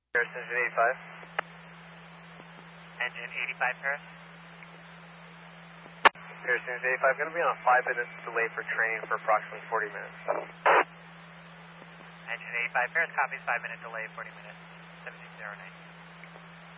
Paris, engine 85. Engine 85, Paris. Paris, engine 85, going to be on a 5-minute delay for training for approximately 40 minutes. Engine 85, Paris, copies, 5-minute delay, 40 minutes, 1709.